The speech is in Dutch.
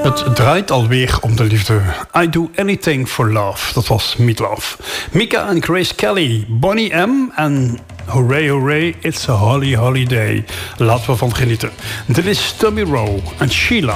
Het draait alweer om de liefde. I do anything for love. Dat was Meatloaf. Mika en Grace Kelly. Bonnie M. En hooray, hooray, it's a holly holiday. Laten we van genieten. Dit is Tommy Rowe en Sheila.